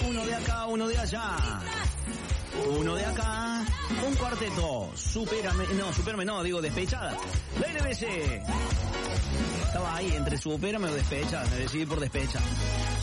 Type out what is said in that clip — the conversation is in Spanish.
uno de acá, uno de allá. Uno de acá, un cuarteto. Supérame, Despechada. La NBC. Estaba ahí entre Supérame o Despechada, me decidí por Despechada.